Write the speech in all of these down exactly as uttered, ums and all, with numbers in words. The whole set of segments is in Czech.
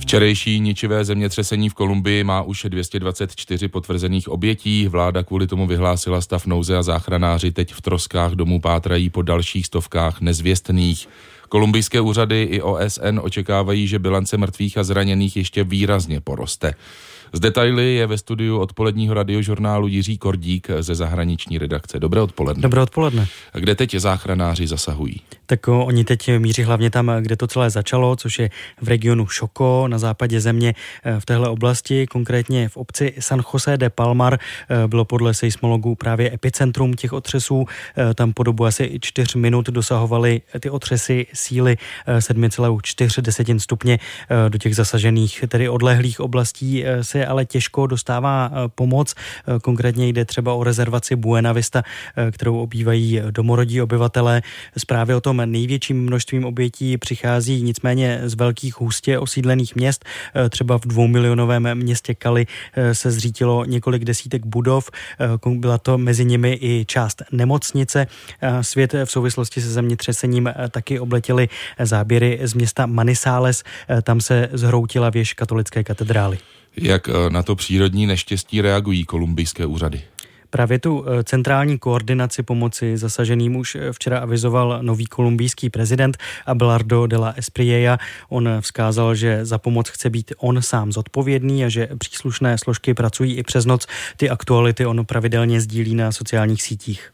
Včerejší ničivé zemětřesení v Kolumbii má už dvě stě dvacet čtyři potvrzených obětí. Vláda kvůli tomu vyhlásila stav nouze a záchranáři teď v troskách domů pátrají po dalších stovkách nezvěstných. Kolumbijské úřady i O S N očekávají, že bilance mrtvých a zraněných ještě výrazně poroste. Z detaily je ve studiu odpoledního radiožurnálu Jiří Kordík ze zahraniční redakce. Dobré odpoledne. Dobré odpoledne. A kde teď záchranáři zasahují? Tak o, oni teď míří hlavně tam, kde to celé začalo, což je v regionu Chocó na západě země. V téhle oblasti, konkrétně v obci San José de Palmar, bylo podle seismologů právě epicentrum těch otřesů. Tam po dobu asi čtyř minut dosahovaly ty otřesy síly sedm celá čtyři stupně. Do těch zasažených, tedy odlehlých oblastí se ale těžko dostává pomoc. Konkrétně jde třeba o rezervaci Buena Vista, kterou obývají domorodí obyvatelé. Zprávy o tom největším množstvím obětí přichází nicméně z velkých hustě osídlených měst. Třeba v dvoumilionovém městě Cali se zřítilo několik desítek budov. Byla to mezi nimi i část nemocnice. Svět v souvislosti se zemětřesením taky obletěly záběry z města Manizales. Tam se zhroutila věž katolické katedrály. Jak na to přírodní neštěstí reagují kolumbijské úřady? Právě tu centrální koordinaci pomoci zasaženým už včera avizoval nový kolumbijský prezident Abelardo de la Espriella. On vzkázal, že za pomoc chce být on sám zodpovědný a že příslušné složky pracují i přes noc. Ty aktuality on pravidelně sdílí na sociálních sítích.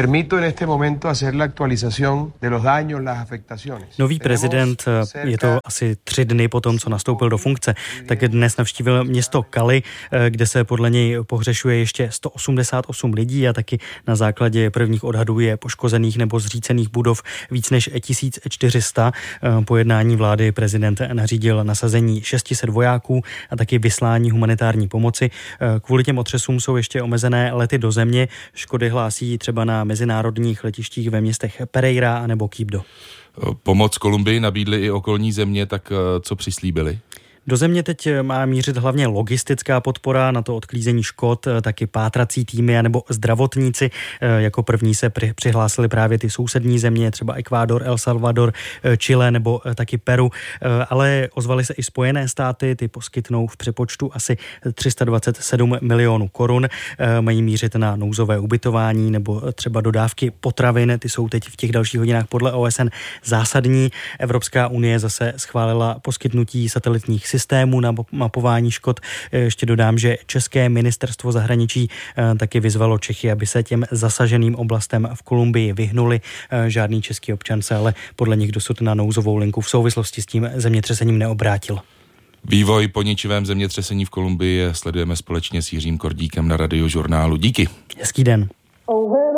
Nový prezident, je to asi tři dny po tom, co nastoupil do funkce, tak dnes navštívil město Cali, kde se podle něj pohřešuje ještě sto osmdesát osm lidí a taky na základě prvních odhadů je poškozených nebo zřícených budov víc než tisíc čtyři sta. Po jednání vlády prezident nařídil nasazení šest set vojáků a taky vyslání humanitární pomoci. Kvůli těm otřesům jsou ještě omezené lety do země. Škody hlásí třeba na mezinárodních letištích ve městech Pereira nebo Quibdó. Pomoc Kolumbii nabídly i okolní země, tak co přislíbili? Do země teď má mířit hlavně logistická podpora, na to odklízení škod, taky pátrací týmy nebo zdravotníci. Jako první se přihlásili právě ty sousední země, třeba Ekvádor, El Salvador, Chile nebo taky Peru, ale ozvaly se i Spojené státy, ty poskytnou v přepočtu asi tři sta dvacet sedm milionů korun. Mají mířit na nouzové ubytování nebo třeba dodávky potravin, ty jsou teď v těch dalších hodinách podle O S N zásadní. Evropská unie zase schválila poskytnutí satelitních systému na mapování škod. Ještě dodám, že České ministerstvo zahraničí taky vyzvalo Čechy, aby se těm zasaženým oblastem v Kolumbii vyhnuli. Žádný český občan se ale podle nich dosud na nouzovou linku v souvislosti s tím zemětřesením neobrátil. Vývoj po ničivém zemětřesení v Kolumbii sledujeme společně s Jiřím Kordíkem na radiožurnálu. Díky. Hezký den.